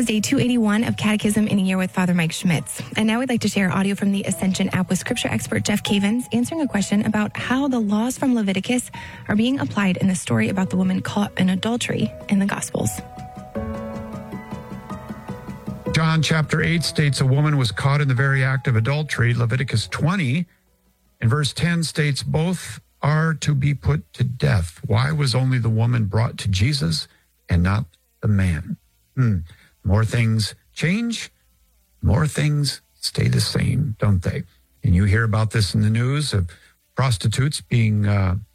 was day 281 of Catechism in a Year with Father Mike Schmitz. And now we'd like to share audio from the Ascension app with scripture expert Jeff Cavins answering a question about how the laws from Leviticus are being applied in the story about the woman caught in adultery in the Gospels. John chapter 8 states a woman was caught in the very act of adultery. Leviticus 20 and verse 10 states both are to be put to death. Why was only the woman brought to Jesus and not the man? More things change, more things stay the same, don't they? And you hear about this in the news of prostitutes being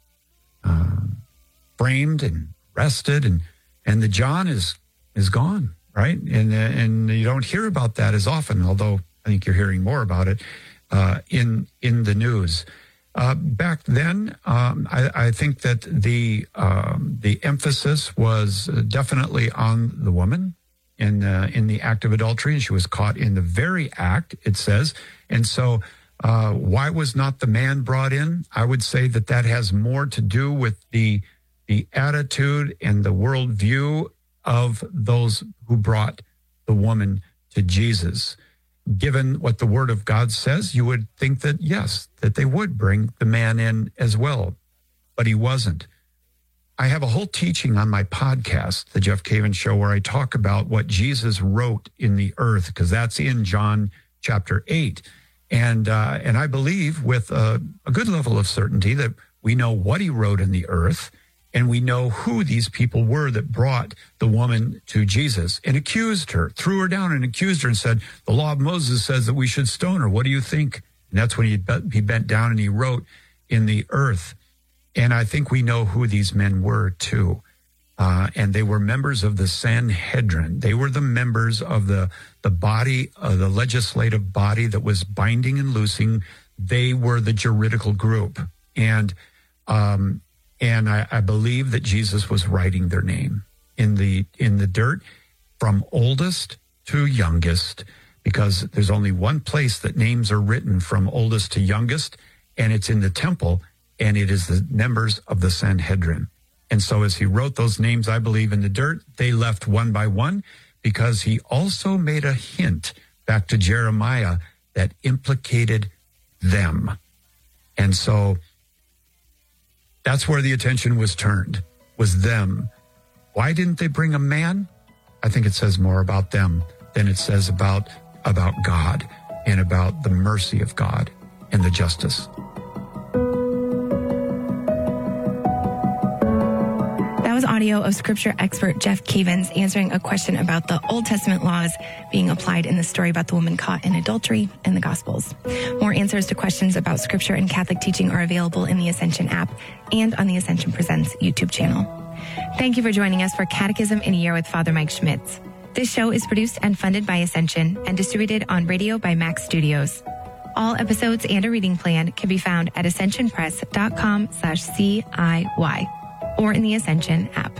framed and arrested, and the John is gone, right? And you don't hear about that as often, although I think you're hearing more about it in the news. Back then, I think that the emphasis was definitely on the woman in the act of adultery, and she was caught in the very act, it says. And so why was not the man brought in? I would say that has more to do with the attitude and the worldview of those who brought the woman to Jesus. Given what the Word of God says, you would think that, yes, that they would bring the man in as well, but he wasn't. I have a whole teaching on my podcast, The Jeff Cavins Show, where I talk about what Jesus wrote in the earth, because that's in John chapter 8. And I believe with a good level of certainty that we know what he wrote in the earth, and we know who these people were that brought the woman to Jesus and accused her, threw her down and accused her and said, the law of Moses says that we should stone her. What do you think? And that's when he bent down and he wrote in the earth. And I think we know who these men were too. And they were members of the Sanhedrin. They were the members of the body, the legislative body that was binding and loosing. They were the juridical group. And I believe that Jesus was writing their name in the dirt from oldest to youngest, because there's only one place that names are written from oldest to youngest, and it's in the temple, and it is the members of the Sanhedrin. And so as he wrote those names, I believe, in the dirt, they left one by one, because he also made a hint back to Jeremiah that implicated them. And so that's where the attention was turned, was them. Why didn't they bring a man? I think it says more about them than it says about God and about the mercy of God and the justice. That was audio of scripture expert Jeff Cavins answering a question about the Old Testament laws being applied in the story about the woman caught in adultery in the Gospels. More answers to questions about scripture and Catholic teaching are available in the Ascension app and on the Ascension Presents YouTube channel. Thank you for joining us for Catechism in a Year with Father Mike Schmitz. This show is produced and funded by Ascension and distributed on radio by Max Studios. All episodes and a reading plan can be found at ascensionpress.com/CIY or in the Ascension app.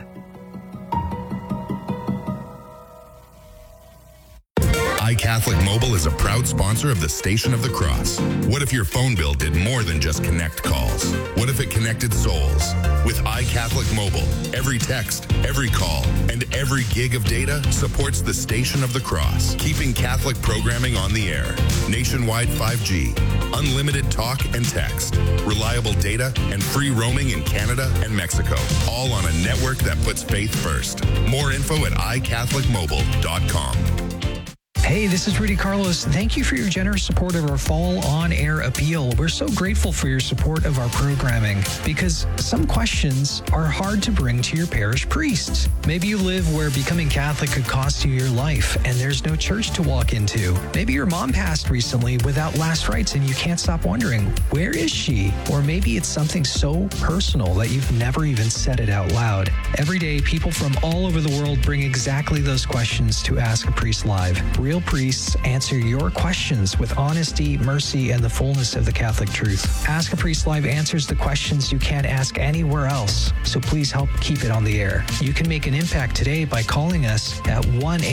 iCatholic Mobile is a proud sponsor of the Station of the Cross. What if your phone bill did more than just connect calls? What if it connected souls? With iCatholic Mobile, every text, every call, and every gig of data supports the Station of the Cross, keeping Catholic programming on the air. Nationwide 5G, unlimited talk and text, reliable data, and free roaming in Canada and Mexico, all on a network that puts faith first. More info at iCatholicMobile.com. Hey, this is Rudy Carlos. Thank you for your generous support of our fall on-air appeal. We're so grateful for your support of our programming because some questions are hard to bring to your parish priest. Maybe you live where becoming Catholic could cost you your life and there's no church to walk into. Maybe your mom passed recently without last rites and you can't stop wondering, where is she? Or maybe it's something so personal that you've never even said it out loud. Every day, people from all over the world bring exactly those questions to Ask a Priest Live. Real priests answer your questions with honesty, mercy, and the fullness of the Catholic truth. Ask a Priest Live answers the questions you can't ask anywhere else, so please help keep it on the air. You can make an impact today by calling us at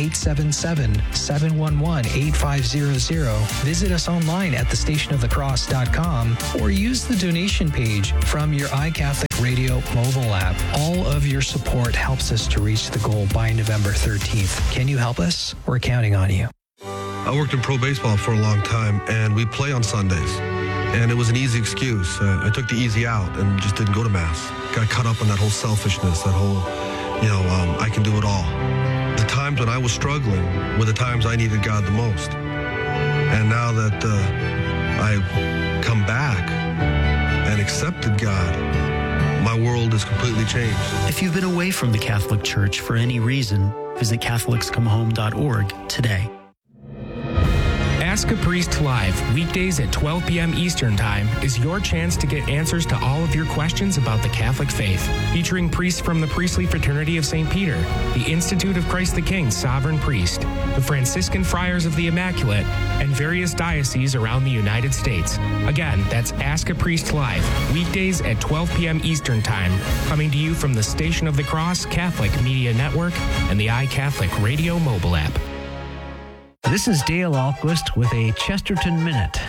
1-877-711-8500. Visit us online at thestationofthecross.com or use the donation page from your iCatholic Radio mobile app. All of your support helps us to reach the goal by November 13th. Can you help us? We're counting on you. I worked in pro baseball for a long time, and we play on Sundays. And it was an easy excuse. I took the easy out and just didn't go to Mass. Got caught up in that whole selfishness, that whole, I can do it all. The times when I was struggling were the times I needed God the most. And now that I've come back and accepted God, my world has completely changed. If you've been away from the Catholic Church for any reason, visit CatholicsComeHome.org today. Ask a Priest Live, weekdays at 12 p.m. Eastern Time, is your chance to get answers to all of your questions about the Catholic faith. Featuring priests from the Priestly Fraternity of St. Peter, the Institute of Christ the King Sovereign Priest, the Franciscan Friars of the Immaculate, and various dioceses around the United States. Again, that's Ask a Priest Live, weekdays at 12 p.m. Eastern Time, coming to you from the Station of the Cross Catholic Media Network and the iCatholic Radio mobile app. This is Dale Ahlquist with a Chesterton Minute.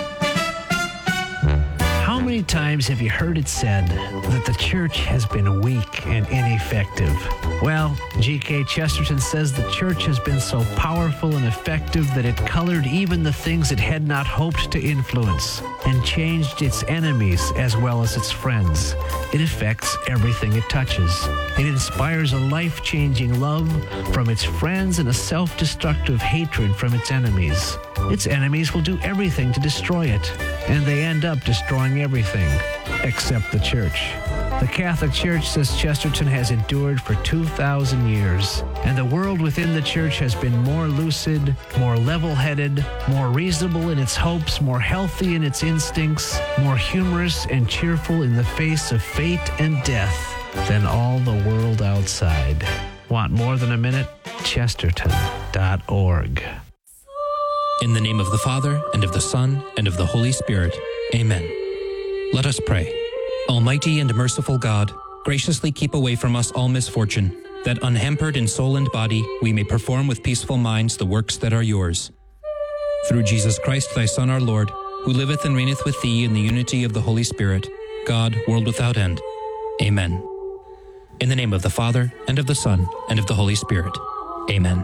How many times have you heard it said that the church has been weak and ineffective? Well, G.K. Chesterton says the church has been so powerful and effective that it colored even the things it had not hoped to influence and changed its enemies as well as its friends. It affects everything it touches. It inspires a life-changing love from its friends and a self-destructive hatred from its enemies. Its enemies will do everything to destroy it, and they end up destroying everything, except the church. The Catholic Church, says Chesterton, has endured for 2,000 years, and the world within the church has been more lucid, more level-headed, more reasonable in its hopes, more healthy in its instincts, more humorous and cheerful in the face of fate and death than all the world outside. Want more than a minute? Chesterton.org. In the name of the Father, and of the Son, and of the Holy Spirit. Amen. Let us pray. Almighty and merciful God, graciously keep away from us all misfortune, that unhampered in soul and body we may perform with peaceful minds the works that are yours. Through Jesus Christ, thy Son, our Lord, who liveth and reigneth with thee in the unity of the Holy Spirit, God, world without end. Amen. In the name of the Father, and of the Son, and of the Holy Spirit. Amen.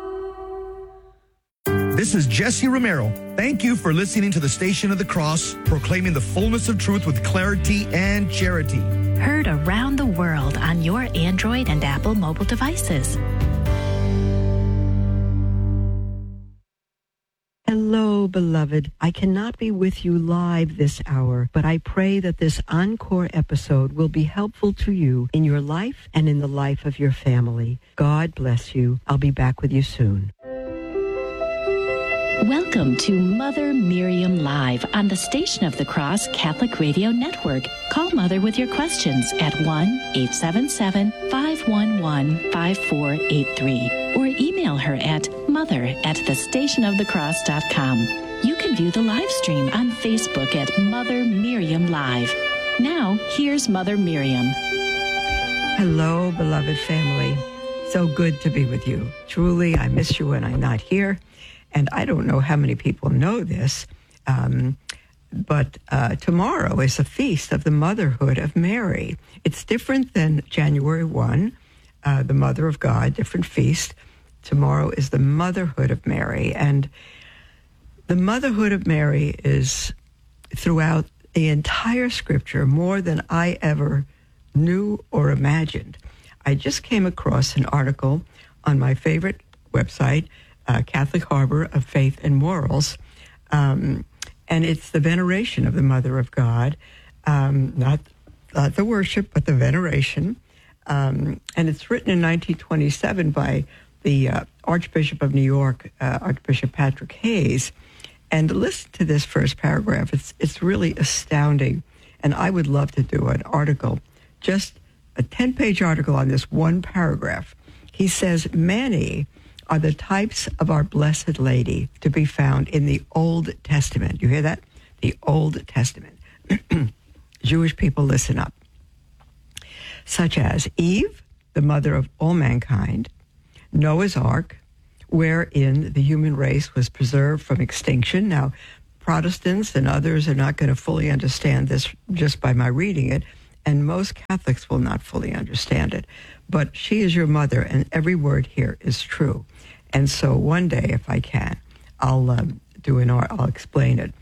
This is Jesse Romero. Thank you for listening to the Station of the Cross, proclaiming the fullness of truth with clarity and charity. Heard around the world on your Android and Apple mobile devices. Hello, beloved. I cannot be with you live this hour, but I pray that this encore episode will be helpful to you in your life and in the life of your family. God bless you. I'll be back with you soon. Welcome to Mother Miriam Live on the Station of the Cross Catholic Radio Network. Call Mother with your questions at 1-877-511-5483 or email her at mother@thestationofthecross.com. You can view the live stream on Facebook at Mother Miriam Live. Now, here's Mother Miriam. Hello, beloved family. So good to be with you. Truly, I miss you when I'm not here. And I don't know how many people know this, but tomorrow is a feast of the motherhood of Mary. It's different than January 1, the Mother of God, different feast. Tomorrow is the motherhood of Mary. And the motherhood of Mary is throughout the entire Scripture more than I ever knew or imagined. I just came across an article on my favorite website, Catholic Harbor of Faith and Morals, and it's the veneration of the Mother of God, not the worship, but the veneration, and it's written in 1927 by the Archbishop of New York, Archbishop Patrick Hayes, and listen to this first paragraph. It's really astounding, and I would love to do an article, just a 10-page article on this one paragraph. He says, many are the types of our Blessed Lady to be found in the Old Testament. You hear that? The Old Testament. Jewish people, listen up. Such as Eve, the mother of all mankind, Noah's Ark, wherein the human race was preserved from extinction. Now, Protestants and others are not going to fully understand this just by my reading it, and most Catholics will not fully understand it. But she is your mother, and every word here is true. And so one day, if I can, I'll explain it.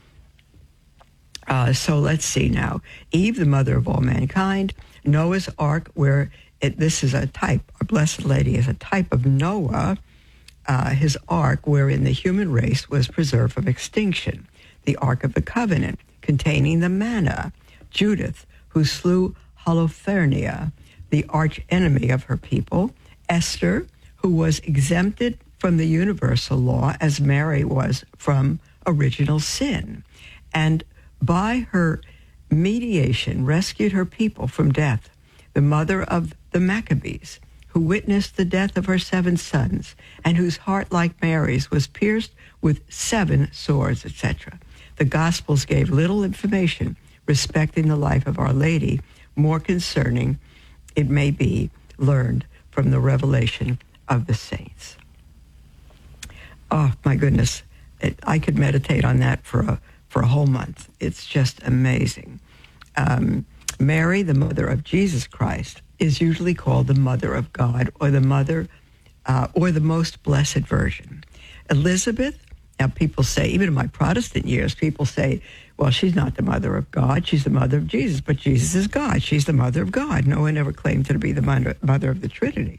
So let's see now. Eve, the mother of all mankind. Noah's Ark, this is a type. Our Blessed Lady is a type of Noah, his ark, wherein the human race was preserved from extinction. The Ark of the Covenant, containing the manna. Judith, who slew Holofernes, the arch enemy of her people. Esther, who was exempted from the universal law as Mary was from original sin, and by her mediation rescued her people from death. The mother of the Maccabees, who witnessed the death of her 7 sons, and whose heart, like Mary's, was pierced with 7 swords, etc. The Gospels gave little information respecting the life of Our Lady, more concerning, it may be, learned from the revelation of the saints. Oh, my goodness. I could meditate on that for a whole month. It's just amazing. Mary, the mother of Jesus Christ, is usually called the Mother of God, or the Mother, or the Most Blessed Virgin. Elizabeth, now people say, even in my Protestant years, people say, well, she's not the Mother of God, she's the Mother of Jesus, but Jesus is God. She's the Mother of God. No one ever claimed her to be the Mother of the Trinity.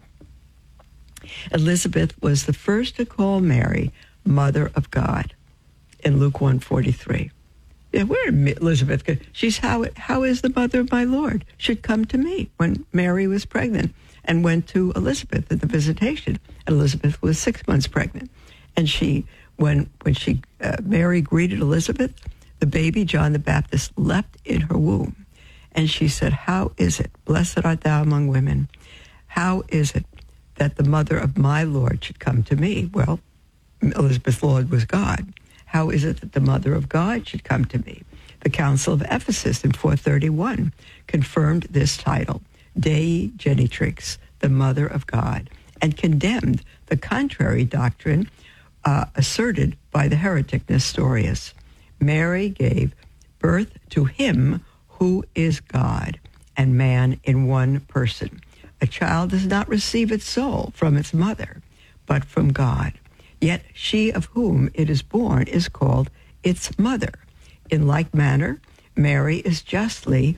Elizabeth was the first to call Mary Mother of God in Luke 1:43. Yeah, where did Elizabeth go? She's how is the mother of my Lord should come to me, when Mary was pregnant and went to Elizabeth at the visitation. Elizabeth was 6 months pregnant. And when Mary greeted Elizabeth, the baby John the Baptist leapt in her womb. And she said, how is it, blessed art thou among women, how is it that the mother of my Lord should come to me? Well, Elizabeth's Lord was God. How is it that the mother of God should come to me? The Council of Ephesus in 431 confirmed this title, Dei Genitrix, the mother of God, and condemned the contrary doctrine asserted by the heretic Nestorius. Mary gave birth to him who is God and man in one person. A child does not receive its soul from its mother, but from God. Yet she of whom it is born is called its mother. In like manner, Mary is justly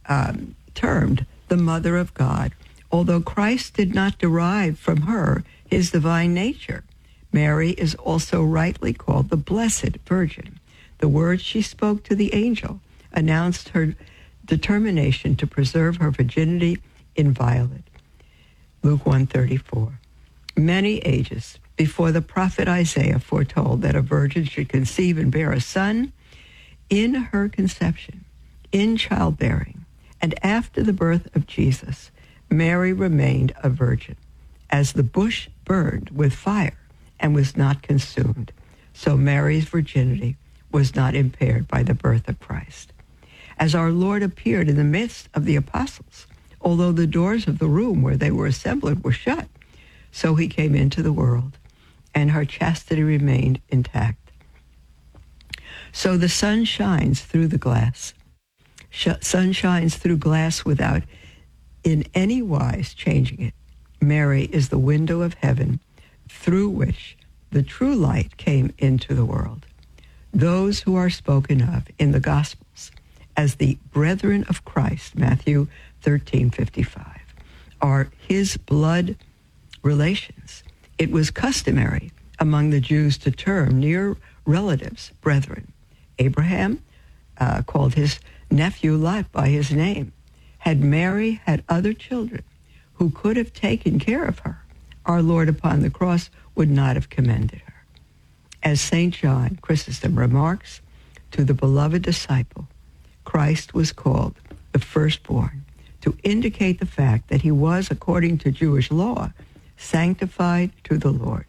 termed the mother of God, although Christ did not derive from her his divine nature. Mary is also rightly called the Blessed Virgin. The words she spoke to the angel announced her determination to preserve her virginity inviolate. Luke 1:34. Many ages before the prophet Isaiah foretold that a virgin should conceive and bear a son, in her conception, in childbearing, and after the birth of Jesus, Mary remained a virgin. As the bush burned with fire and was not consumed, so Mary's virginity was not impaired by the birth of Christ. As our Lord appeared in the midst of the apostles, although the doors of the room where they were assembled were shut, so he came into the world, and her chastity remained intact. So the sun shines through the glass. Sun shines through glass without in any wise changing it. Mary is the window of heaven through which the true light came into the world. Those who are spoken of in the Gospels as the brethren of Christ, Matthew 13:55, are his blood relations. It was customary among the Jews to term near relatives brethren. Abraham called his nephew Lot by his name. Had Mary had other children who could have taken care of her, our Lord upon the cross would not have commended her. As St. John Chrysostom remarks, to the beloved disciple, Christ was called the firstborn to indicate the fact that he was, according to Jewish law, sanctified to the Lord.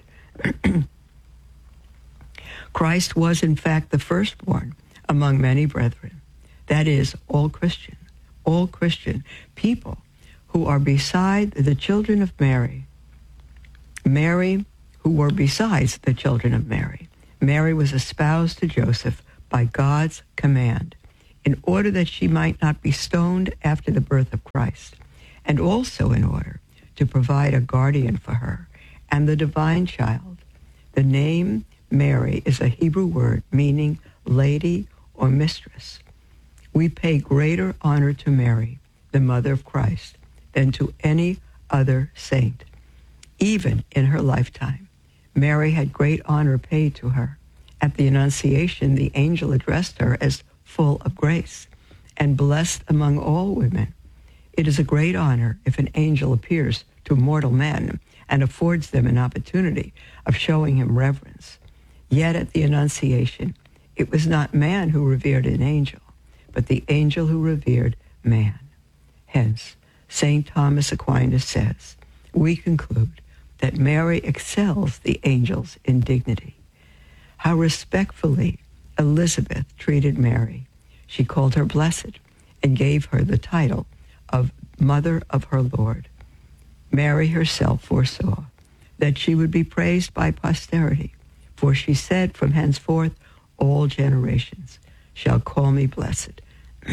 Christ was, in fact, the firstborn among many brethren. That is, all Christian people who are beside the children of Mary. Mary, who were besides the children of Mary. Mary was espoused to Joseph by God's command. In in order that she might not be stoned after the birth of Christ, and also in order to provide a guardian for her and the divine child. The name Mary is a Hebrew word meaning lady or mistress. We pay greater honor to Mary, the mother of Christ, than to any other saint. Even in her lifetime, Mary had great honor paid to her. At the Annunciation, the angel addressed her as full of grace and blessed among all women. It is a great honor if an angel appears to mortal men and affords them an opportunity of showing him reverence. Yet at the Annunciation, it was not man who revered an angel, but the angel who revered man. Hence, St. Thomas Aquinas says, we conclude that Mary excels the angels in dignity. How respectfully Elizabeth treated Mary. She called her blessed and gave her the title of Mother of her Lord. Mary herself foresaw that she would be praised by posterity, for she said, from henceforth all generations shall call me blessed.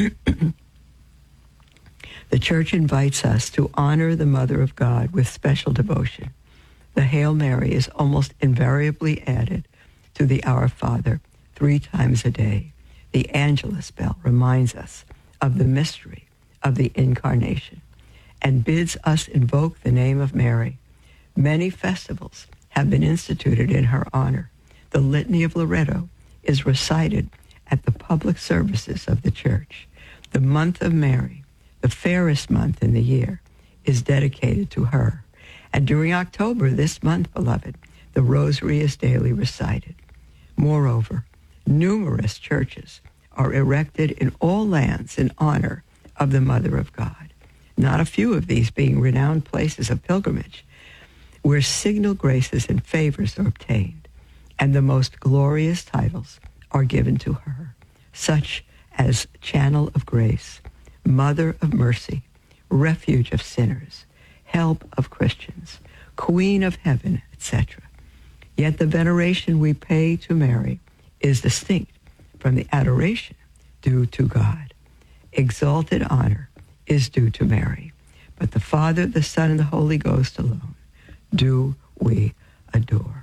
The Church invites us to honor the Mother of God with special devotion. The Hail Mary is almost invariably added to the Our Father 3 times a day. The Angelus bell reminds us of the mystery of the Incarnation and bids us invoke the name of Mary. Many festivals have been instituted in her honor. The Litany of Loretto is recited at the public services of the Church. The month of Mary, the fairest month in the year, is dedicated to her. And during October, this month, beloved, the Rosary is daily recited. Moreover, numerous churches are erected in all lands in honor of the Mother of God, not a few of these being renowned places of pilgrimage, where signal graces and favors are obtained, and the most glorious titles are given to her, such as Channel of Grace, Mother of Mercy, Refuge of Sinners, Help of Christians, Queen of Heaven, etc. Yet the veneration we pay to Mary is distinct from the adoration due to God. Exalted honor is due to Mary, but the Father, the Son, and the Holy Ghost alone do we adore.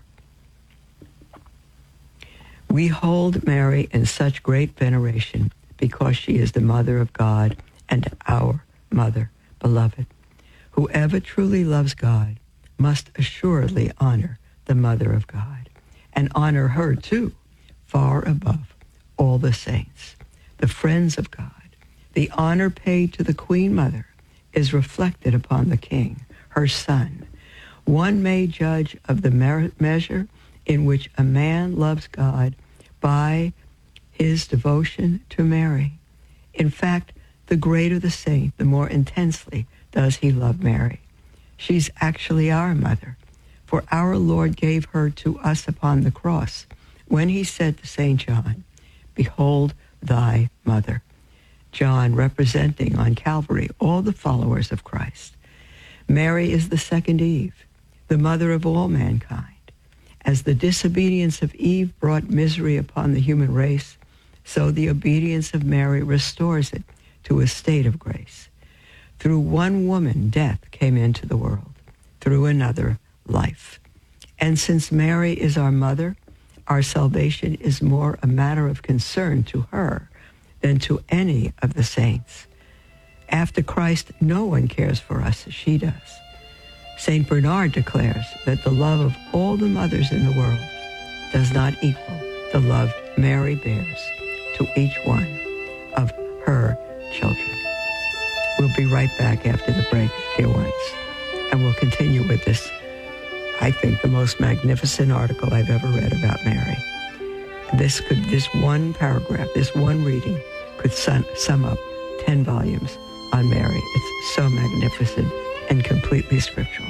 We hold Mary in such great veneration because she is the Mother of God and our Mother, beloved. Whoever truly loves God must assuredly honor the Mother of God, and honor her too, far above all the saints, the friends of God. The honor paid to the Queen Mother is reflected upon the King, her Son. One may judge of the measure in which a man loves God by his devotion to Mary. In fact, the greater the saint, the more intensely does he love Mary. She's actually our mother, for our Lord gave her to us upon the cross when he said to St. John, "Behold thy mother." John representing on Calvary all the followers of Christ. Mary is the second Eve, the mother of all mankind. As the disobedience of Eve brought misery upon the human race, so the obedience of Mary restores it to a state of grace. Through one woman, death came into the world. Through another, life. And since Mary is our mother, our salvation is more a matter of concern to her than to any of the saints. After Christ, no one cares for us as she does. St. Bernard declares that the love of all the mothers in the world does not equal the love Mary bears to each one of her children. We'll be right back after the break, dear ones, and we'll continue with this, I think, the most magnificent article I've ever read about Mary. This one paragraph, this one reading could sum up 10 volumes on Mary. It's so magnificent and completely scriptural.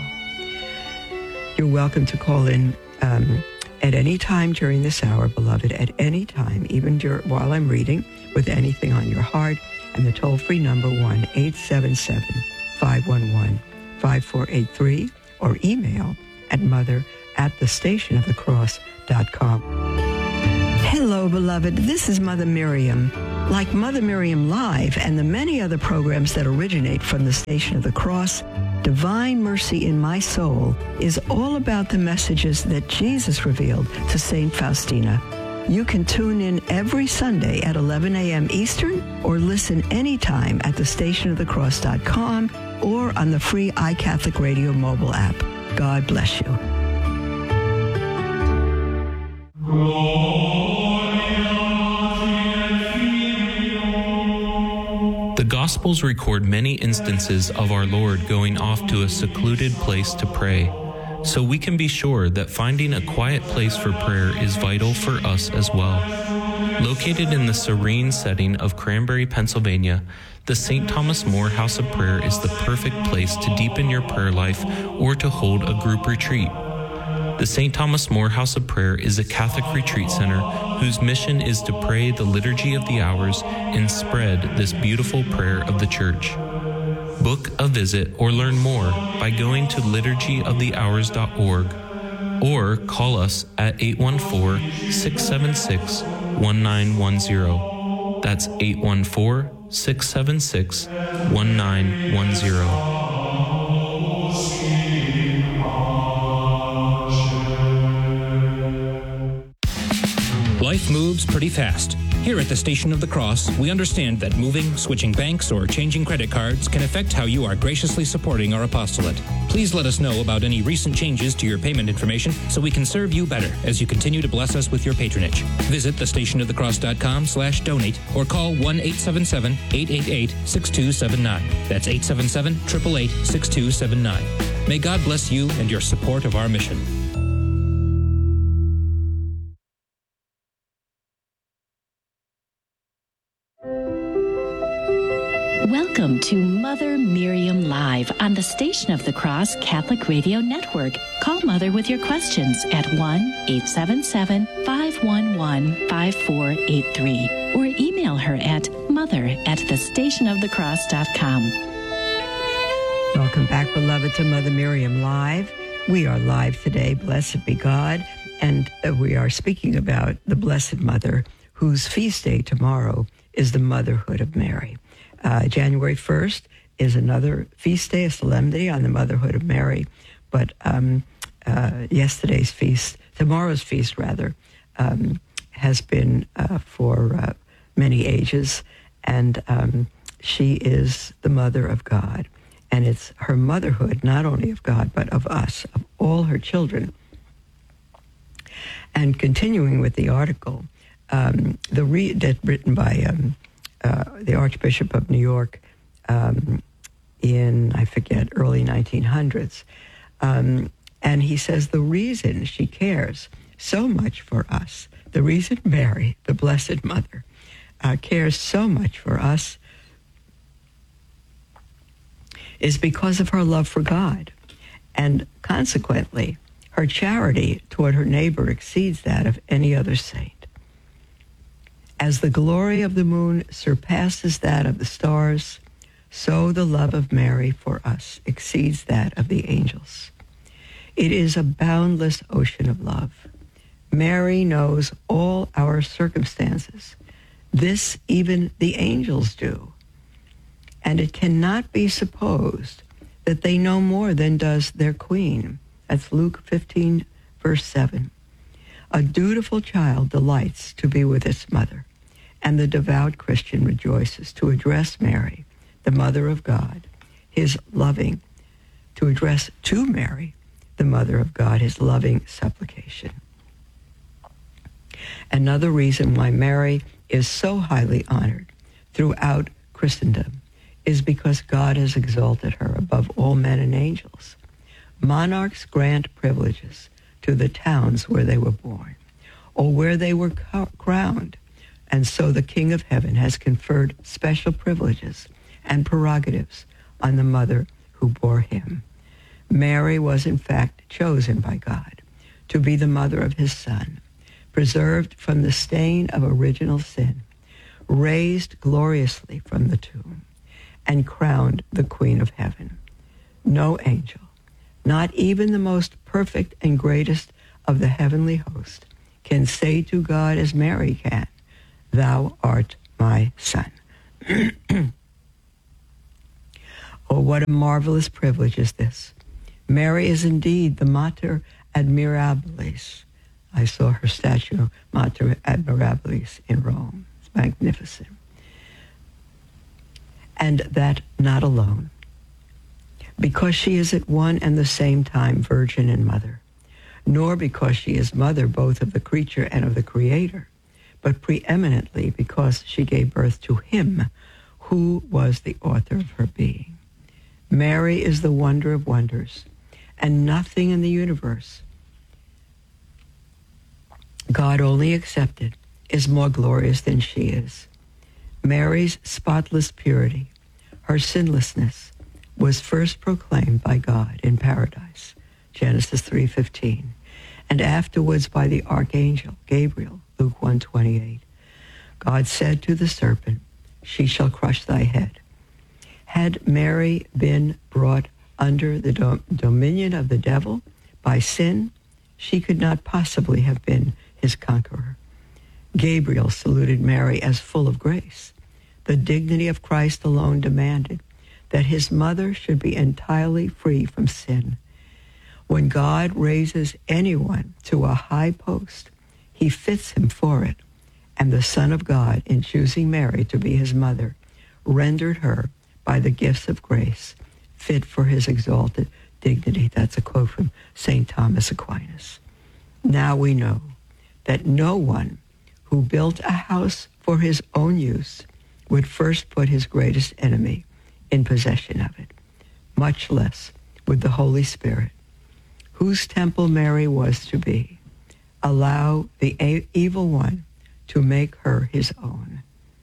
You're welcome to call in at any time during this hour, beloved, at any time, even while I'm reading, with anything on your heart, and the toll-free number 1-877-511-5483, or email at mother@thestationofthecross.com. Hello, beloved. This is Mother Miriam. Like Mother Miriam Live and the many other programs that originate from the Station of the Cross, Divine Mercy in My Soul is all about the messages that Jesus revealed to St. Faustina. You can tune in every Sunday at 11 a.m. Eastern or listen anytime at thestationofthecross.com or on the free iCatholic Radio mobile app. God bless you. The Gospels record many instances of our Lord going off to a secluded place to pray, so we can be sure that finding a quiet place for prayer is vital for us as well. Located in the serene setting of Cranberry, Pennsylvania, the St. Thomas More House of Prayer is the perfect place to deepen your prayer life or to hold a group retreat. The St. Thomas More House of Prayer is a Catholic retreat center whose mission is to pray the Liturgy of the Hours and spread this beautiful prayer of the Church. Book a visit or learn more by going to liturgyofthehours.org or call us at 814-676-1910. That's 814-676-1910. Life moves pretty fast. Here at the Station of the Cross, we understand that moving, switching banks, or changing credit cards can affect how you are graciously supporting our apostolate. Please let us know about any recent changes to your payment information so we can serve you better as you continue to bless us with your patronage. Visit thestationofthecross.com/donate or call 1-877-888-6279. That's 877-888-6279. May God bless you and your support of our mission. Welcome to Mother Miriam Live on the Station of the Cross Catholic Radio Network. Call Mother with your questions at 1-877-511-5483 or email her at mother@thestationofthecross.com. Welcome back, beloved, to Mother Miriam Live. We are live today, blessed be God, and we are speaking about the Blessed Mother, whose feast day tomorrow is the Motherhood of Mary. January 1st is another feast day, a solemnity on the Motherhood of Mary. But tomorrow's feast, has been for many ages. And she is the Mother of God. And it's her motherhood, not only of God, but of us, of all her children. And continuing with the article, written by the Archbishop of New York in, early 1900s. And he says the reason she cares so much for us, the reason Mary, the Blessed Mother, cares so much for us is because of her love for God. And consequently, her charity toward her neighbor exceeds that of any other saint. As the glory of the moon surpasses that of the stars, so the love of Mary for us exceeds that of the angels. It is a boundless ocean of love. Mary knows all our circumstances. This even the angels do. And it cannot be supposed that they know more than does their queen. That's Luke 15, verse 7. A dutiful child delights to be with its mother, and the devout Christian rejoices to address Mary, the Mother of God, to address to Mary, the Mother of God, his loving supplication. Another reason why Mary is so highly honored throughout Christendom is because God has exalted her above all men and angels. Monarchs grant privileges to the towns where they were born or where they were crowned, and so the King of Heaven has conferred special privileges and prerogatives on the mother who bore him. Mary was in fact chosen by God to be the mother of his Son, preserved from the stain of original sin, raised gloriously from the tomb, and crowned the Queen of Heaven. No angel, not even the most perfect and greatest of the heavenly host, can say to God as Mary can, "Thou art my son. Oh, what a marvelous privilege is this. Mary is indeed the Mater Admirabilis. I saw her statue, Mater Admirabilis, in Rome. It's magnificent. And that not alone, because she is at one and the same time virgin and mother, nor because she is mother both of the creature and of the Creator, but preeminently because she gave birth to him who was the author of her being. Mary is the wonder of wonders, and nothing in the universe, God only accepted, is more glorious than she is. Mary's spotless purity, her sinlessness, was first proclaimed by God in paradise, Genesis 3:15, and afterwards by the archangel Gabriel, Luke 1:28. God said to the serpent, "She shall crush thy head." Had Mary been brought under the dominion of the devil by sin, she could not possibly have been his conqueror. Gabriel saluted Mary as full of grace. The dignity of Christ alone demanded that his mother should be entirely free from sin. When God raises anyone to a high post, he fits him for it, and the Son of God, in choosing Mary to be his mother, rendered her, by the gifts of grace, fit for his exalted dignity. That's a quote from St. Thomas Aquinas. Now we know that no one who built a house for his own use would first put his greatest enemy in possession of it, much less would the Holy Spirit, whose temple Mary was to be, allow the evil one to make her his own.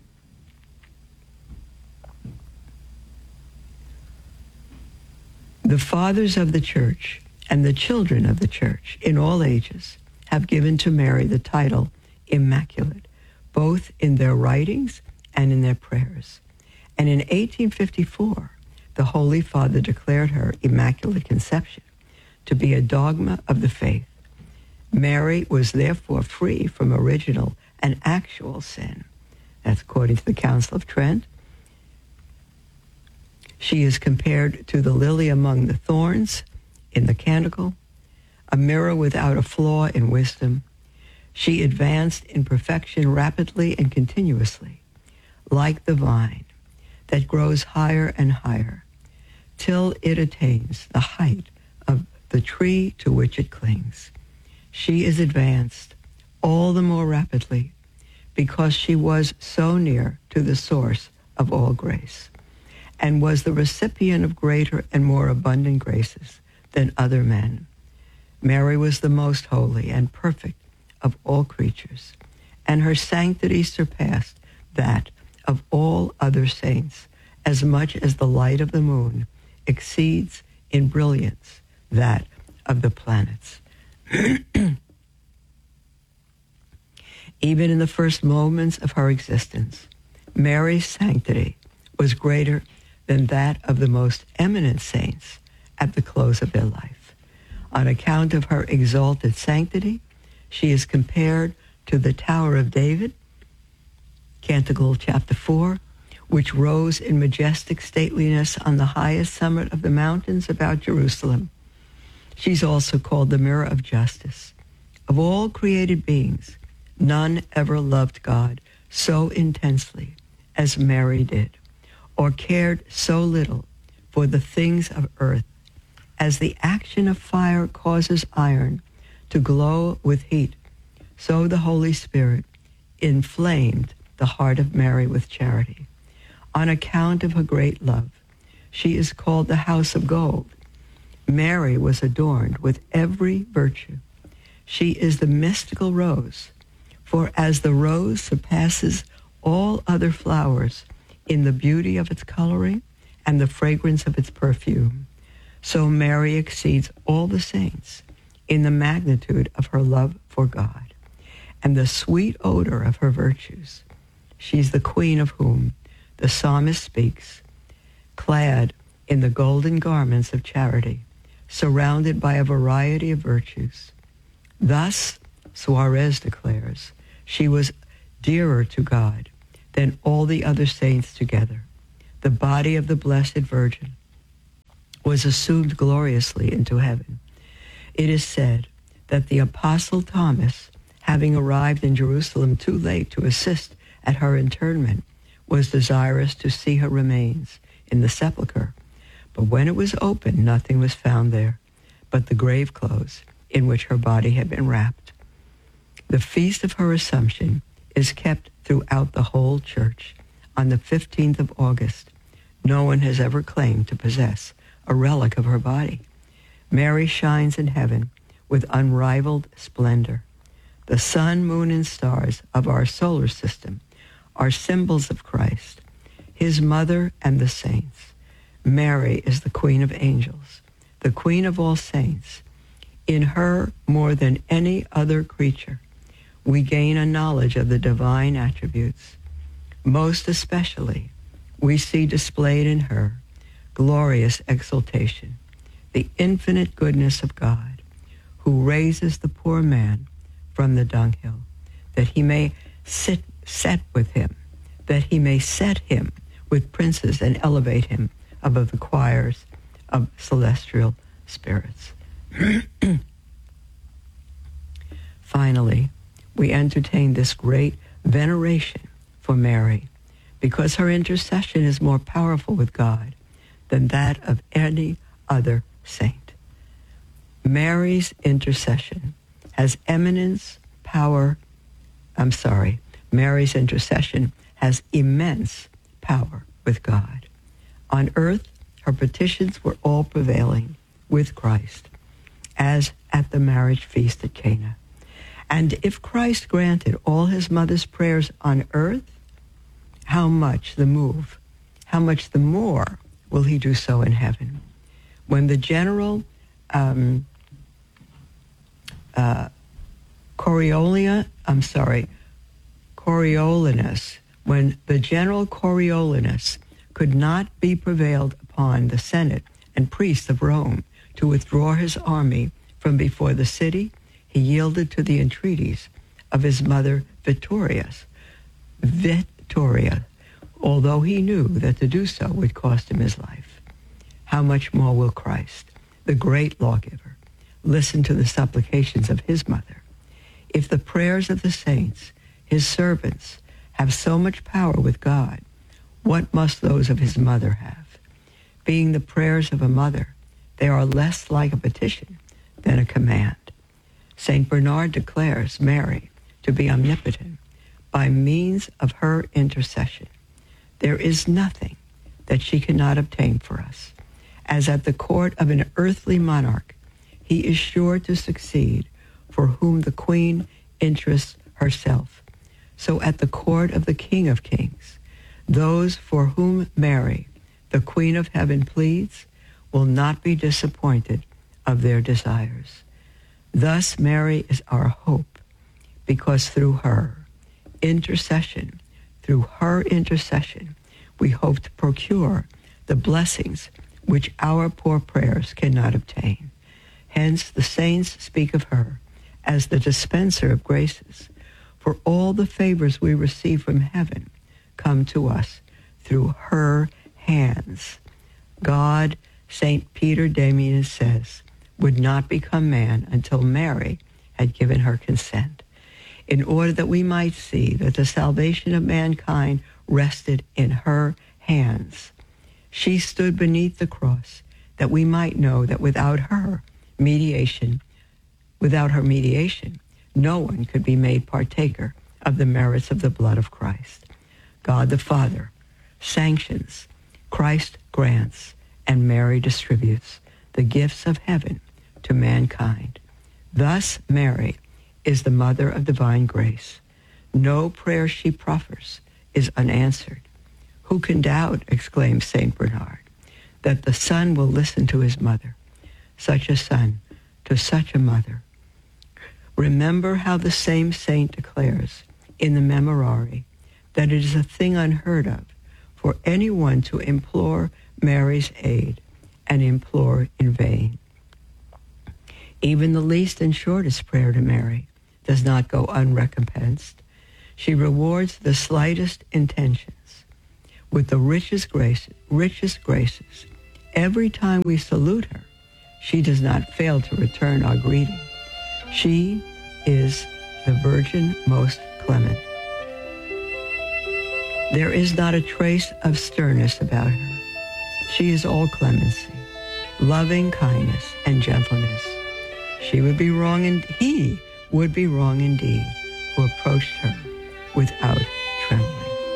The fathers of the church and the children of the church in all ages have given to Mary the title Immaculate, both in their writings and in their prayers. And in 1854, the Holy Father declared her Immaculate Conception to be a dogma of the faith. Mary was therefore free from original and actual sin. That's according to the Council of Trent. She is compared to the lily among the thorns in the Canticle, a mirror without a flaw in wisdom. She advanced in perfection rapidly and continuously, like the vine that grows higher and higher, till it attains the height of the tree to which it clings. She is advanced all the more rapidly because she was so near to the source of all grace, and was the recipient of greater and more abundant graces than other men. Mary was the most holy and perfect of all creatures, and her sanctity surpassed that of all other saints, as much as the light of the moon exceeds in brilliance that of the planets. Even in the first moments of her existence, Mary's sanctity was greater than that of the most eminent saints at the close of their life. On account of her exalted sanctity, she is compared to the Tower of David, Canticle chapter 4, which rose in majestic stateliness on the highest summit of the mountains about Jerusalem. She's also called the Mirror of Justice. Of all created beings, none ever loved God so intensely as Mary did, or cared so little for the things of earth as the action of fire causes iron to glow with heat. So the Holy Spirit inflamed the heart of Mary with charity. On account of her great love, she is called the House of Gold. Mary was adorned with every virtue. She is the mystical rose, for as the rose surpasses all other flowers in the beauty of its coloring and the fragrance of its perfume, so Mary exceeds all the saints in the magnitude of her love for God and the sweet odor of her virtues. She's the queen of whom the psalmist speaks, clad in the golden garments of charity, surrounded by a variety of virtues. Thus, Suarez declares, she was dearer to God than all the other saints together. The body of the Blessed Virgin was assumed gloriously into heaven. It is said that the Apostle Thomas, having arrived in Jerusalem too late to assist at her interment, was desirous to see her remains in the sepulchre. But when it was opened, nothing was found there but the grave clothes in which her body had been wrapped. The feast of her Assumption is kept throughout the whole church on the 15th of August. No one has ever claimed to possess a relic of her body. Mary shines in heaven with unrivaled splendor. The sun, moon, and stars of our solar system are symbols of Christ, his mother and the saints. Mary is the Queen of angels, the Queen of all saints. In her, more than any other creature, we gain a knowledge of the divine attributes. Most especially, we see displayed in her glorious exaltation, the infinite goodness of God, who raises the poor man from the dunghill, that he may set with him, that he may set him with princes and elevate him above the choirs of celestial spirits. Finally, we entertain this great veneration for Mary, because her intercession is more powerful with God than that of any other saint. Mary's intercession has Mary's intercession has immense power with God. On earth, her petitions were all prevailing with Christ, as at the marriage feast at Cana. And if Christ granted all his mother's prayers on earth, how much the more will he do so in heaven? When the general Coriolanus, when the general Coriolanus could not be prevailed upon the Senate and priests of Rome to withdraw his army from before the city, he yielded to the entreaties of his mother Victoria, although he knew that to do so would cost him his life. How much more will Christ, the great lawgiver, listen to the supplications of his mother? If the prayers of the saints, his servants, have so much power with God, what must those of his mother have? Being the prayers of a mother, they are less like a petition than a command. St. Bernard declares Mary to be omnipotent by means of her intercession. There is nothing that she cannot obtain for us. As at the court of an earthly monarch, he is sure to succeed for whom the queen interests herself. So at the court of the King of Kings, those for whom Mary, the Queen of Heaven, pleads will not be disappointed of their desires. Thus Mary is our hope, because through her intercession, we hope to procure the blessings which our poor prayers cannot obtain. Hence the saints speak of her as the dispenser of graces, for all the favors we receive from heaven come to us through her hands. God, St. Peter Damian says, would not become man until Mary had given her consent, in order that we might see that the salvation of mankind rested in her hands. She stood beneath the cross that we might know that without her mediation, no one could be made partaker of the merits of the blood of Christ. God the Father sanctions, Christ grants, and Mary distributes the gifts of heaven to mankind. Thus Mary is the mother of divine grace. No prayer she proffers is unanswered. Who can doubt, exclaims St. Bernard, that the Son will listen to his mother, such a son to such a mother? Remember how the same saint declares in the Memorare that it is a thing unheard of for anyone to implore Mary's aid and implore in vain. Even the least and shortest prayer to Mary does not go unrecompensed. She rewards the slightest intentions with the richest graces. Every time we salute her, she does not fail to return our greeting. She is the Virgin most clement. There is not a trace of sternness about her. She is all clemency, loving kindness, and gentleness. He would be wrong indeed who approached her without trembling.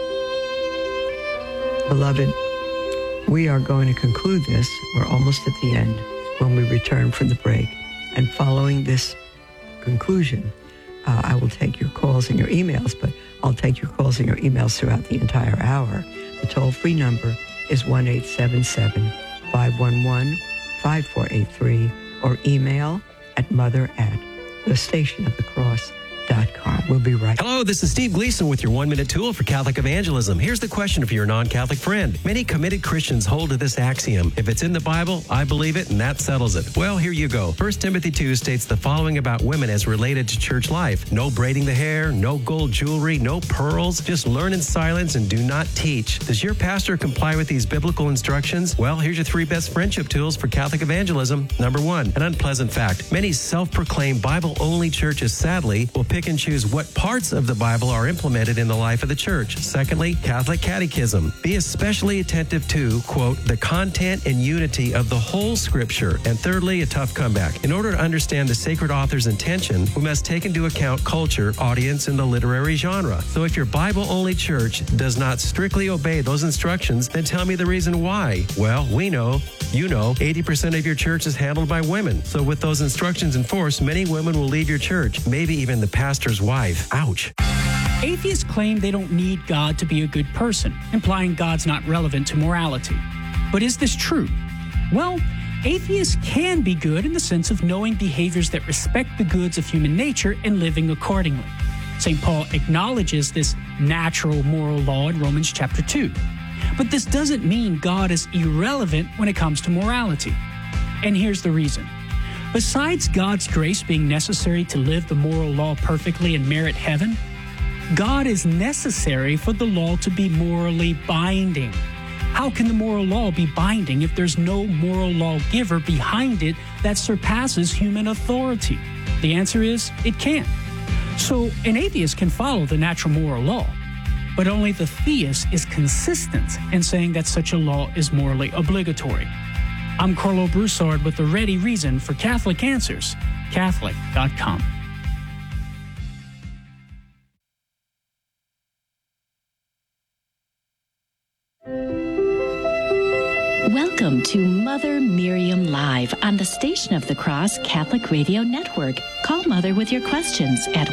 Beloved, we are going to conclude this. We're almost at the end when we return from the break. And following this conclusion, I will take your calls and your emails, but I'll take your calls and your emails throughout the entire hour. The toll-free number is 1-877-511-5483 or email at mother@thestationofthecross.com. We'll be right. Hello, this is Steve Gleason with your 1-minute tool for Catholic evangelism. Here's the question for your non-Catholic friend. Many committed Christians hold to this axiom: if it's in the Bible, I believe it, and that settles it. Well, here you go. 1 Timothy 2 states the following about women as related to church life: no braiding the hair, no gold jewelry, no pearls, just learn in silence and do not teach. Does your pastor comply with these biblical instructions? Well, here's your 3 best friendship tools for Catholic evangelism. Number 1, an unpleasant fact. Many self-proclaimed Bible-only churches, sadly, will pick and choose what parts of the Bible are implemented in the life of the church. Secondly, Catholic catechism. Be especially attentive to, quote, the content and unity of the whole scripture. And thirdly, a tough comeback. In order to understand the sacred author's intention, we must take into account culture, audience, and the literary genre. So if your Bible-only church does not strictly obey those instructions, then tell me the reason why. Well, we know, 80% of your church is handled by women. So with those instructions enforced, many women will leave your church, maybe even the pastor's wife. Ouch. Atheists claim they don't need God to be a good person, implying God's not relevant to morality. But is this true? Well, atheists can be good in the sense of knowing behaviors that respect the goods of human nature and living accordingly. St. Paul acknowledges this natural moral law in Romans chapter 2. But this doesn't mean God is irrelevant when it comes to morality. And here's the reason. Besides God's grace being necessary to live the moral law perfectly and merit heaven, God is necessary for the law to be morally binding. How can the moral law be binding if there's no moral lawgiver behind it that surpasses human authority? The answer is, it can't. So an atheist can follow the natural moral law, but only the theist is consistent in saying that such a law is morally obligatory. I'm Carlo Broussard with the ready reason for Catholic Answers, Catholic.com. Welcome to Mother Miriam Live on the Station of the Cross Catholic Radio Network. Call Mother with your questions at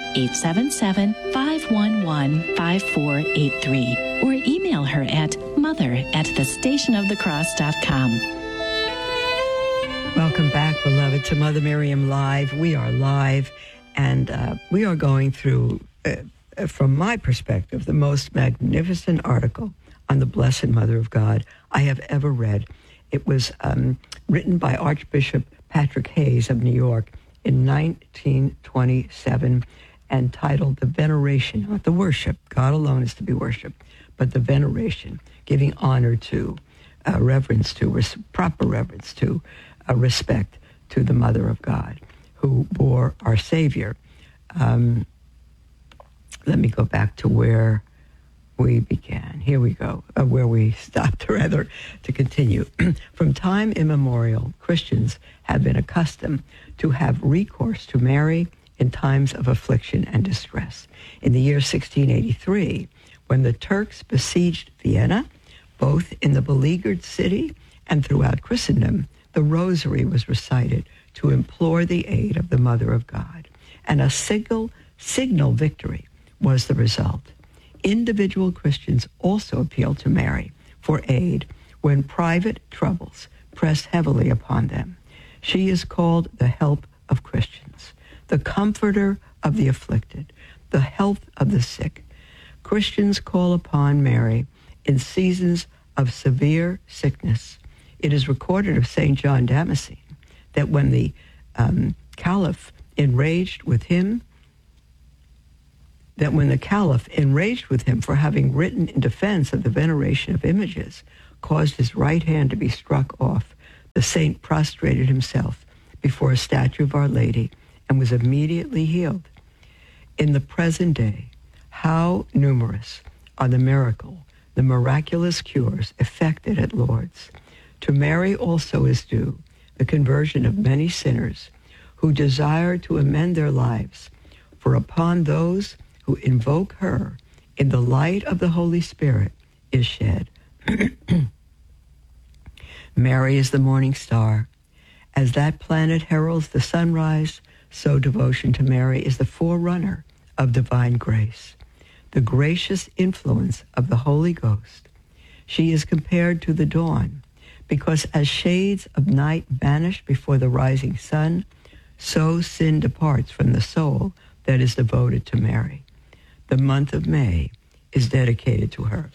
1-877-511-5483 or email her at mother@thestationofthecross.com. Welcome back, beloved, to Mother Miriam Live. We are live, and we are going through, from my perspective, the most magnificent article on the Blessed Mother of God I have ever read. It was written by Archbishop Patrick Hayes of New York in 1927 and titled The Veneration, not the worship. God alone is to be worshipped, but the veneration, giving honor to, reverence to, proper reverence to, respect to the Mother of God who bore our Savior. Let me go back to where we began. Here we go, where we stopped, rather, to continue. From time immemorial, Christians have been accustomed to have recourse to Mary in times of affliction and distress. In the year 1683, when the Turks besieged Vienna, both in the beleaguered city and throughout Christendom, the Rosary was recited to implore the aid of the Mother of God, and a signal victory was the result. Individual Christians also appealed to Mary for aid when private troubles pressed heavily upon them. She is called the help of Christians, the comforter of the afflicted, the health of the sick. Christians call upon Mary in seasons of severe sickness. It is recorded of St. John Damascene that when the Caliph, enraged with him, that when the Caliph, enraged with him for having written in defense of the veneration of images, caused his right hand to be struck off, the saint prostrated himself before a statue of Our Lady and was immediately healed. In the present day, how numerous are the miraculous cures effected at Lourdes. To Mary also is due the conversion of many sinners who desire to amend their lives, for upon those who invoke her in the light of the Holy Spirit is shed. Mary is the morning star. As that planet heralds the sunrise, so devotion to Mary is the forerunner of divine grace, the gracious influence of the Holy Ghost. She is compared to the dawn, because as shades of night vanish before the rising sun, so sin departs from the soul that is devoted to Mary. The month of May is dedicated to her,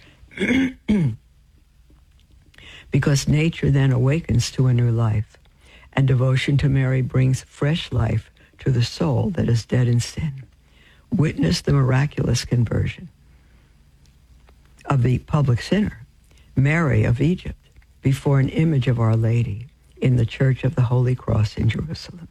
because nature then awakens to a new life, and devotion to Mary brings fresh life to the soul that is dead in sin. Witness the miraculous conversion of the public sinner, Mary of Egypt, before an image of Our Lady in the Church of the Holy Cross in Jerusalem.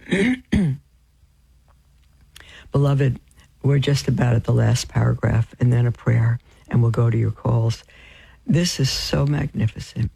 Beloved, we're just about at the last paragraph and then a prayer, and we'll go to your calls. This is so magnificent.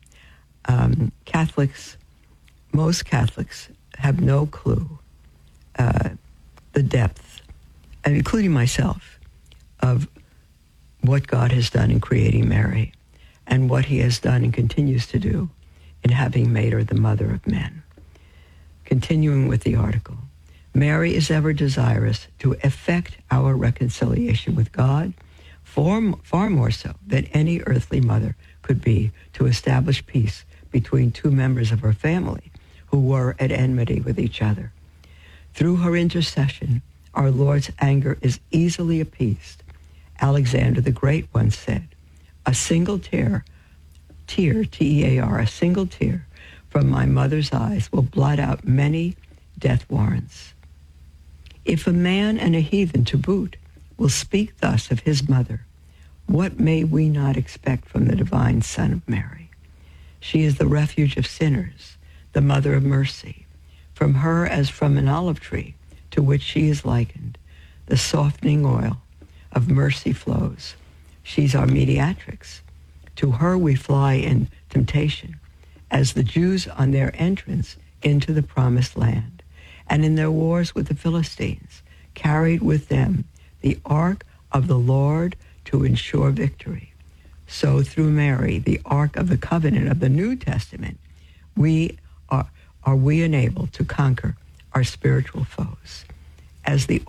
Most Catholics have no clue the depth, and including myself, of what God has done in creating Mary and what he has done and continues to do in having made her the mother of men. Continuing with the article, Mary is ever desirous to effect our reconciliation with God, far more so than any earthly mother could be to establish peace between two members of her family who were at enmity with each other. Through her intercession, our Lord's anger is easily appeased. Alexander the Great once said, a single tear, T-E-A-R, a single tear from my mother's eyes will blot out many death warrants. If a man and a heathen to boot will speak thus of his mother, what may we not expect from the divine Son of Mary? She is the refuge of sinners, the mother of mercy. From her, as from an olive tree to which she is likened, the softening oil of mercy flows. She's our mediatrix. To her we fly in temptation, as the Jews on their entrance into the promised land, and in their wars with the Philistines, carried with them the ark of the Lord to ensure victory. So through Mary, the ark of the covenant of the New Testament, are we enabled to conquer our spiritual foes. As the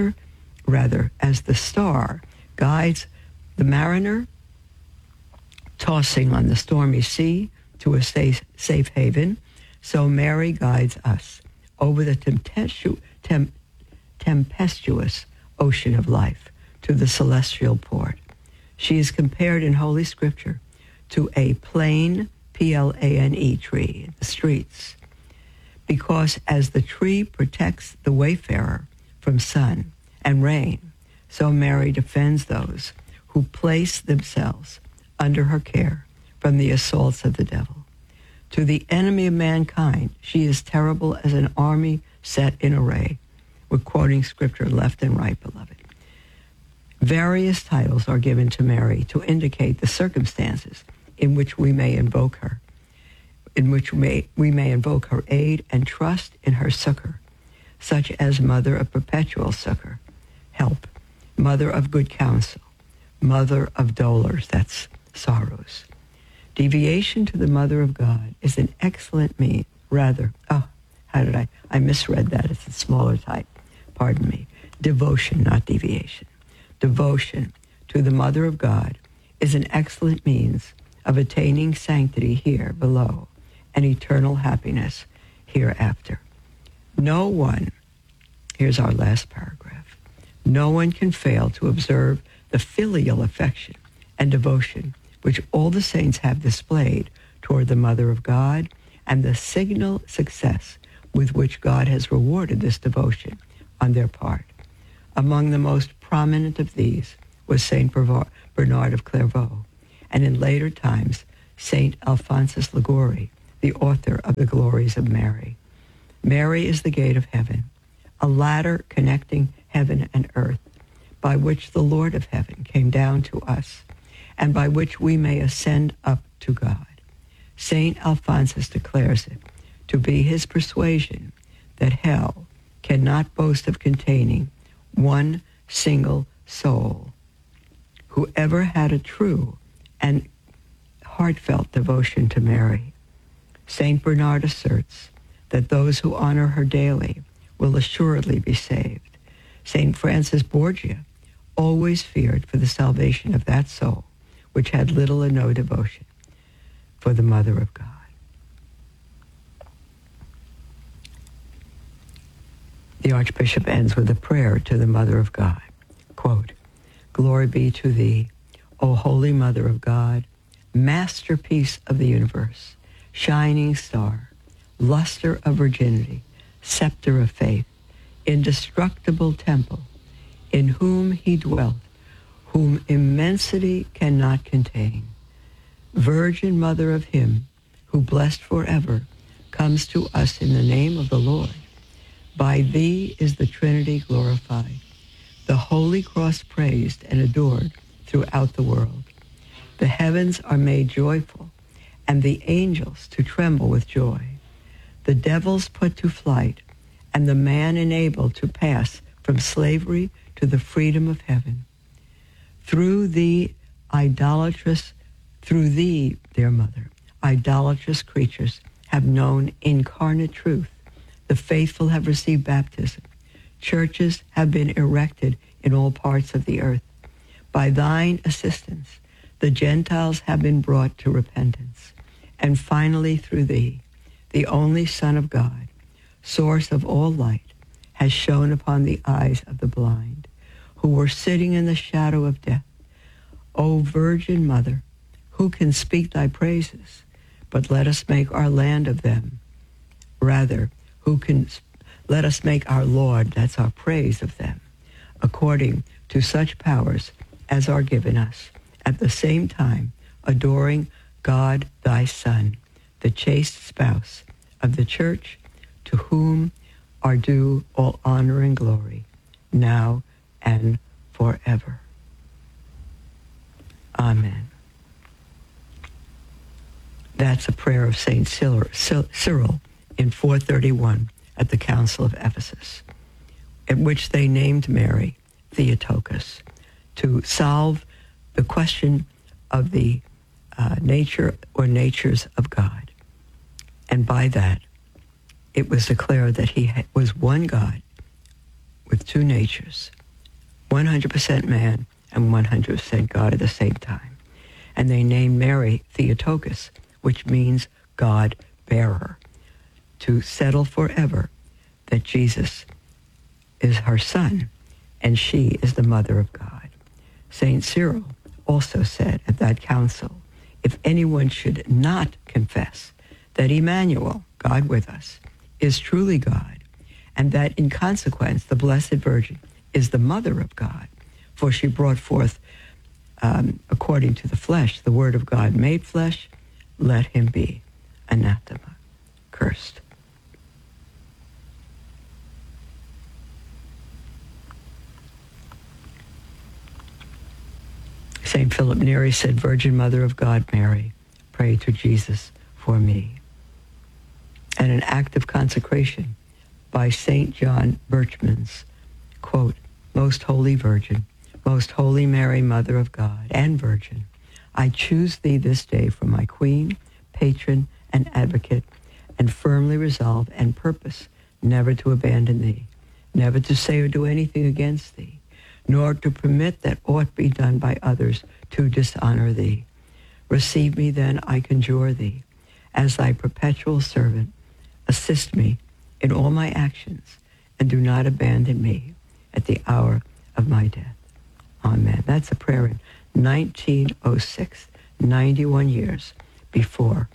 star guides the mariner tossing on the stormy sea to a safe haven, so Mary guides us over the tempestuous ocean of life to the celestial port. She is compared in Holy Scripture to a plane, P-L-A-N-E, tree in the streets, because as the tree protects the wayfarer from sun and rain, so Mary defends those who place themselves under her care from the assaults of the devil. To the enemy of mankind, she is terrible as an army set in array. We're quoting Scripture left and right, beloved. Various titles are given to Mary to indicate the circumstances in which we may invoke her, we may invoke her aid and trust in her succor, such as Mother of Perpetual Succor, help, Mother of Good Counsel, Mother of Dolors, that's sorrows. Deviation to the Mother of God is an excellent means, I misread that, it's a smaller type, pardon me. Devotion, not deviation. Devotion to the Mother of God is an excellent means of attaining sanctity here below and eternal happiness hereafter. No one, here's our last paragraph, no one can fail to observe the filial affection and devotion which all the saints have displayed toward the Mother of God, and the signal success with which God has rewarded this devotion on their part. Among the most prominent of these was Saint Bernard of Clairvaux, and in later times, Saint Alphonsus Liguori, the author of the Glories of Mary. Mary is the gate of heaven, a ladder connecting heaven and earth, by which the Lord of heaven came down to us, and by which we may ascend up to God. Saint Alphonsus declares it to be his persuasion that hell cannot boast of containing one single soul. Whoever had a true and heartfelt devotion to Mary. Saint Bernard asserts that those who honor her daily will assuredly be saved. Saint Francis Borgia always feared for the salvation of that soul which had little or no devotion for the Mother of God. The Archbishop ends with a prayer to the Mother of God. Quote, "Glory be to thee, O Holy Mother of God, masterpiece of the universe, shining star, luster of virginity, scepter of faith, indestructible temple, in whom he dwelt, whom immensity cannot contain. Virgin Mother of him who, blessed forever, comes to us in the name of the Lord. By thee is the Trinity glorified, the Holy Cross praised and adored throughout the world. The heavens are made joyful, and the angels to tremble with joy. The devils put to flight, and the man enabled to pass from slavery to the freedom of heaven. Through thee, dear Mother, idolatrous creatures have known incarnate truth. The faithful have received baptism. Churches have been erected in all parts of the earth. By thine assistance, the Gentiles have been brought to repentance. And finally, through thee, the only Son of God, source of all light, has shone upon the eyes of the blind, who were sitting in the shadow of death. O Virgin Mother, who can speak thy praises? But let us make our land of them. Rather, let us make our Lord, that's our praise of them, according to such powers as are given us, at the same time adoring God thy Son, the chaste spouse of the Church, to whom are due all honor and glory, now and forever. Amen. That's a prayer of St. Cyril in 431 at the Council of Ephesus, in which they named Mary Theotokos to solve the question of the nature or natures of God. And by that, it was declared that he was one God with two natures, 100% man and 100% God at the same time. And they named Mary Theotokos, which means God-bearer, to settle forever that Jesus is her son and she is the Mother of God. St. Cyril also said at that council, if anyone should not confess that Emmanuel, God with us, is truly God, and that in consequence the Blessed Virgin is the Mother of God, for she brought forth, according to the flesh, the Word of God made flesh, let him be anathema, cursed. St. Philip Neri said, Virgin Mother of God, Mary, pray to Jesus for me. And an act of consecration by St. John Birchmans, quote, Most Holy Virgin, Most Holy Mary, Mother of God and Virgin, I choose thee this day for my queen, patron, and advocate, and firmly resolve and purpose never to abandon thee, never to say or do anything against thee, nor to permit that aught be done by others to dishonor thee. Receive me then, I conjure thee, as thy perpetual servant. Assist me in all my actions, and do not abandon me at the hour of my death. Amen. That's a prayer in 1906, 91 years before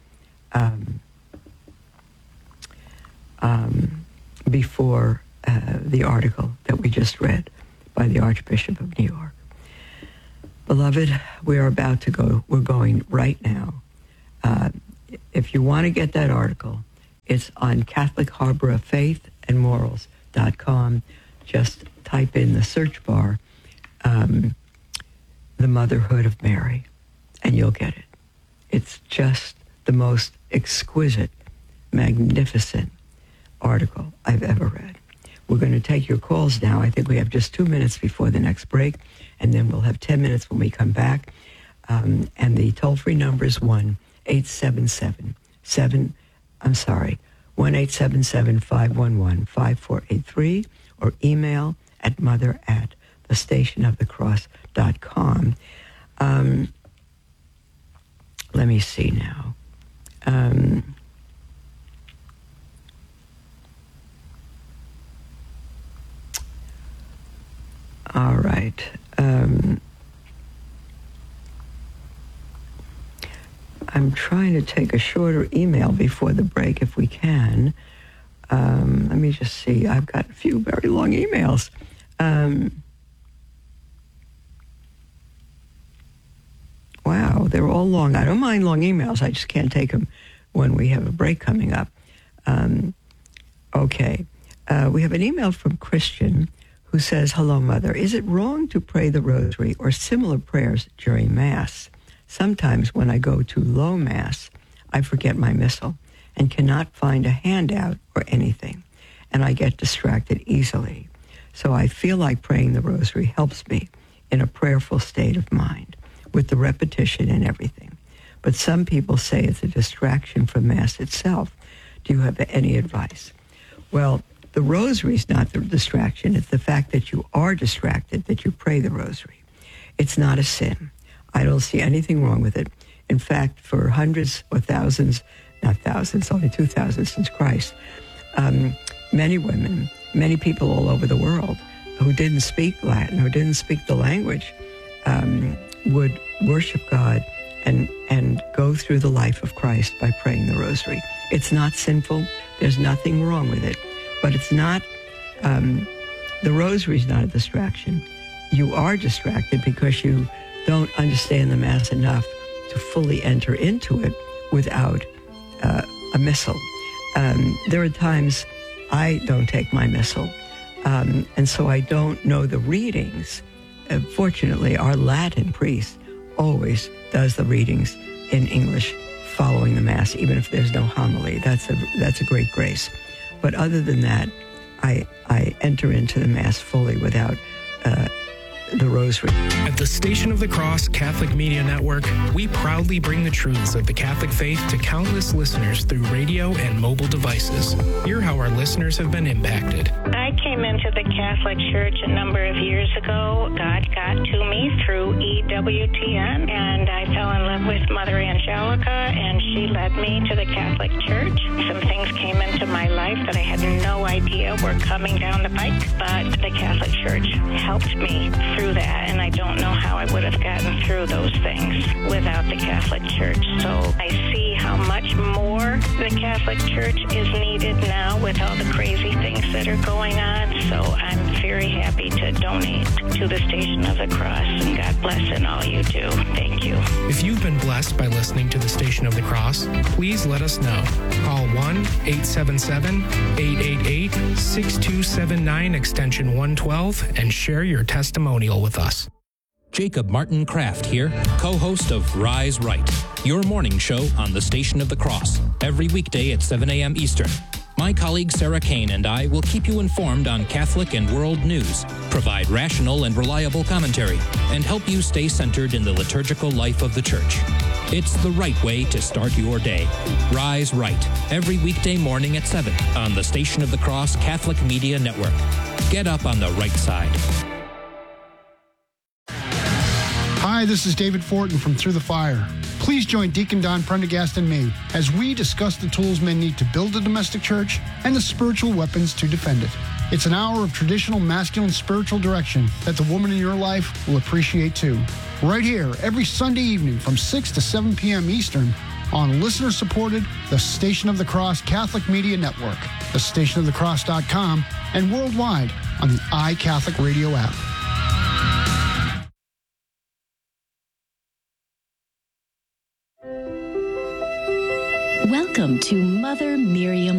the article that we just read by the Archbishop of New York. Beloved, we are about to go. We're going right now. If you want to get that article, it's on Catholic Harbor of Faith and Morals.com. Just type in the search bar, the motherhood of Mary, and you'll get it. It's just the most exquisite, magnificent article I've ever read. We're going to take your calls now. I think we have just 2 minutes before the next break, and then we'll have 10 minutes when we come back. And the toll-free number is 1-877-511-5483, or email at mother@thestationofthecross.com. Let me see now. All right. I'm trying to take a shorter email before the break if we can. Let me just see. I've got a few very long emails. Wow, they're all long. I don't mind long emails. I just can't take them when we have a break coming up. Okay. We have an email from Christian who says, "Hello, Mother. Is it wrong to pray the rosary or similar prayers during Mass? Sometimes when I go to low Mass, I forget my missal and cannot find a handout or anything, and I get distracted easily. So I feel like praying the rosary helps me in a prayerful state of mind with the repetition and everything. But some people say it's a distraction from Mass itself. Do you have any advice?" Well, the rosary is not the distraction. It's the fact that you are distracted, that you pray the rosary. It's not a sin. I don't see anything wrong with it. In fact, for hundreds or thousands, not thousands, only 2,000 since Christ, many women, many people all over the world who didn't speak Latin, who didn't speak the language, would worship God and go through the life of Christ by praying the rosary. It's not sinful. There's nothing wrong with it. But it's not, the rosary is not a distraction. You are distracted because you don't understand the Mass enough to fully enter into it without a missal. There are times I don't take my missal, and so I don't know the readings. Fortunately, our Latin priest always does the readings in English following the Mass, even if there's no homily. That's a great grace. But other than that, I enter into the Mass fully without the rosary. At the Station of the Cross Catholic Media Network, we proudly bring the truths of the Catholic faith to countless listeners through radio and mobile devices. Hear how our listeners have been impacted. I came into the Catholic Church a number of years ago. God got to me through EWTN, and I fell in love with Mother Angelica, and she led me to the Catholic Church. Some things came into my life that I had no idea were coming down the pike, but the Catholic Church helped me through that, and I don't know how I would have gotten through those things without the Catholic Church. So I see how much more the Catholic Church is needed now with all the crazy things that are going on. So I'm very happy to donate to the Station of the Cross, and God bless in all you do. Thank you. If you've been blessed by listening to the Station of the Cross, please let us know. Call 1-877-888-6279 extension 112 and share your testimonial with us. Jacob Martin Kraft here, co-host of Rise Right, your morning show on the Station of the Cross, every weekday at 7 a.m. Eastern. My colleague Sarah Kane and I will keep you informed on Catholic and world news, provide rational and reliable commentary, and help you stay centered in the liturgical life of the Church. It's the right way to start your day. Rise Right, every weekday morning at 7 on the Station of the Cross Catholic Media Network. Get up on the right side. Hi, this is David Fortin from Through the Fire. Please join Deacon Don Prendergast and me as we discuss the tools men need to build a domestic church and the spiritual weapons to defend it. It's an hour of traditional masculine spiritual direction that the woman in your life will appreciate too. Right here, every Sunday evening from 6 to 7 p.m. Eastern on listener-supported The Station of the Cross Catholic Media Network, thestationofthecross.com, and worldwide on the iCatholic Radio app. Welcome to Mother Miriam